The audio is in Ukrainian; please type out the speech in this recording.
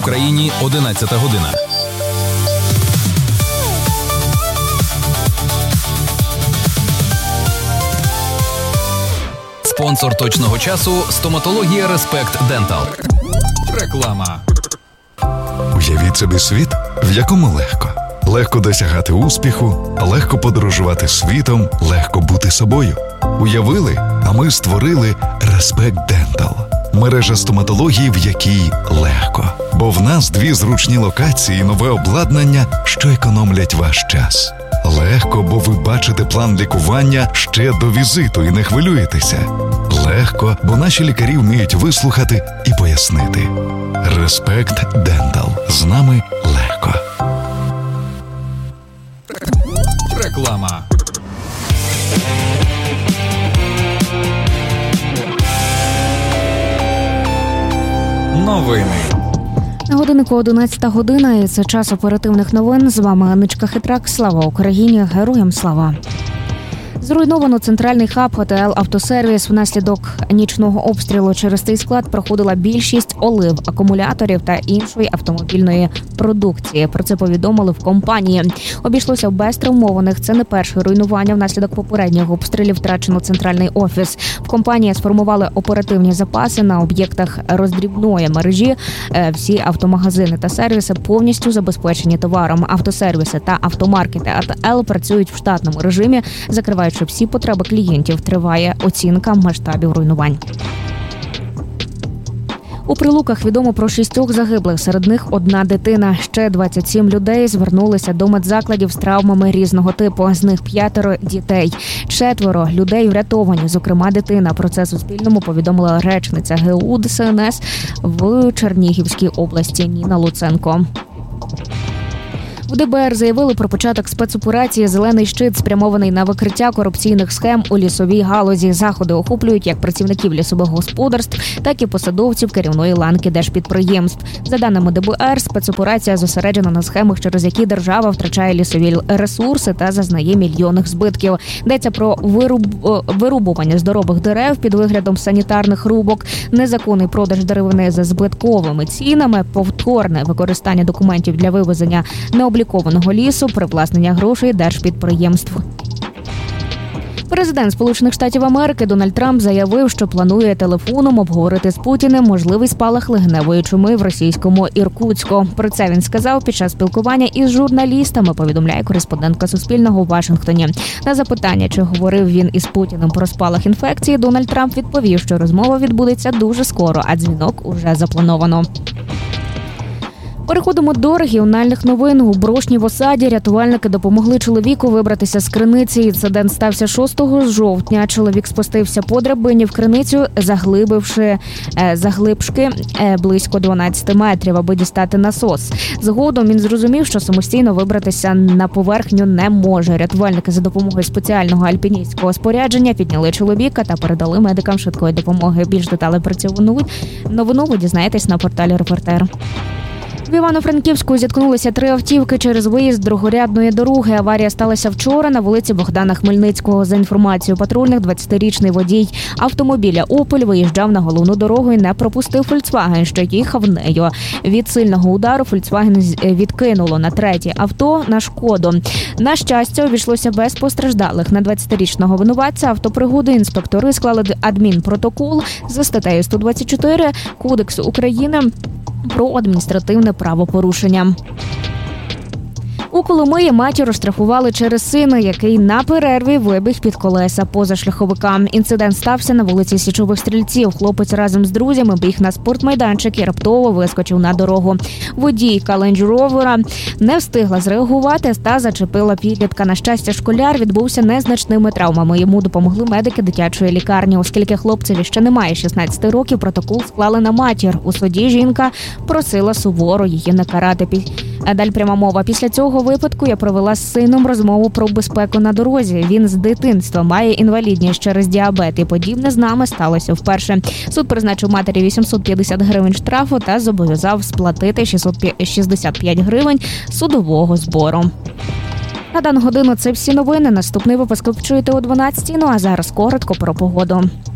Україні 11 година. Спонсор точного часу – стоматологія Респект Дентал. Реклама. Уявіть собі світ, в якому легко. Легко досягати успіху, легко подорожувати світом, легко бути собою. Уявили, а ми створили Респект Дентал. Мережа стоматології, в якій легко. Бо в нас 2 зручні локації і нове обладнання, що економлять ваш час. Легко, бо ви бачите план лікування ще до візиту і не хвилюєтеся. Легко, бо наші лікарі вміють вислухати і пояснити. Респект Дентал. З нами легко. Реклама. Новини. На годиннику 11 година, і це час оперативних новин. З вами Аничка Хитрак. Слава Україні! Героям слава! Зруйновано центральний хаб АТЛ «Автосервіс». Внаслідок нічного обстрілу через цей склад проходила більшість олив, акумуляторів та іншої автомобільної продукції. Про це повідомили в компанії. Обійшлося без травмованих. Це не перше руйнування. Внаслідок попередніх обстрілів втрачено центральний офіс. В компанії сформували оперативні запаси на об'єктах роздрібної мережі. Всі автомагазини та сервіси повністю забезпечені товаром. Автосервіси та автомаркети АТЛ працюють в штатному режимі, закриваючи всі потреби клієнтів. Триває оцінка масштабів руйнувань. У Прилуках відомо про 6 загиблих, серед них 1 дитина. Ще 27 людей звернулися до медзакладів з травмами різного типу, з них 5 дітей. 4 людей врятовані, зокрема дитина. Про це Суспільному повідомила речниця ГУ ДСНС в Чернігівській області Ніна Луценко. В ДБР заявили про початок спецоперації «Зелений щит», спрямований на викриття корупційних схем у лісовій галузі. Заходи охоплюють як працівників лісових господарств, так і посадовців керівної ланки держпідприємств. За даними ДБР, спецоперація зосереджена на схемах, через які держава втрачає лісові ресурси та зазнає мільйонних збитків. Йдеться про вирубування здорових дерев під виглядом санітарних рубок, незаконний продаж деревини за збитковими цінами, повторне використання документів для вивезення необлікованого лісу, привласнення грошей держпідприємств. Президент Сполучених Штатів Америки Дональд Трамп заявив, що планує телефоном обговорити з Путіним можливий спалах легеневої чуми в російському Іркутську. Про це він сказав під час спілкування із журналістами, повідомляє кореспондентка Суспільного у Вашингтоні. На запитання, чи говорив він із Путіним про спалах інфекції, Дональд Трамп відповів, що розмова відбудеться дуже скоро, а дзвінок уже заплановано. Переходимо до регіональних новин. У Брошні в Осаді рятувальники допомогли чоловіку вибратися з криниці. Інцидент стався 6 жовтня. Чоловік спустився по драбині в криницю, заглибшки близько 12 метрів, аби дістати насос. Згодом він зрозумів, що самостійно вибратися на поверхню не може. Рятувальники за допомогою спеціального альпіністського спорядження підняли чоловіка та передали медикам швидкої допомоги. Більш деталей про цю новину ви дізнаєтесь на порталі «Репортер». В Івано-Франківську зіткнулися 3 автівки через виїзд другорядної дороги. Аварія сталася вчора на вулиці Богдана Хмельницького. За інформацією патрульних, 20-річний водій автомобіля «Опель» виїжджав на головну дорогу і не пропустив «Фольксваген», що їхав нею. Від сильного удару «Фольксваген» відкинуло на третє авто на «Шкоду». На щастя, обійшлося без постраждалих. На 20-річного винуватця автопригоди інспектори склали адмінпротокол за статтею 124 Кодексу України про адміністративне правопорушення. У Коломиї матір оштрафували через сина, який на перерві вибіг під колеса позашляховика. Інцидент стався на вулиці Січових Стрільців. Хлопець разом з друзями біг на спортмайданчик і раптово вискочив на дорогу. Водійка ленджровера не встигла зреагувати та зачепила підлітка. На щастя, школяр відбувся незначними травмами. Йому допомогли медики дитячої лікарні. Оскільки хлопцеві ще немає 16 років, протокол склали на матір. У суді жінка просила суворо її не карати. Далі пряма мова. Після цього випадку я провела з сином розмову про безпеку на дорозі. Він з дитинства має інвалідність через діабет, і подібне з нами сталося вперше. Суд призначив матері 850 гривень штрафу та зобов'язав сплатити 665 гривень судового збору. На дану годину це всі новини. Наступний випуск ви почуєте о 12:00. Ну а зараз коротко про погоду.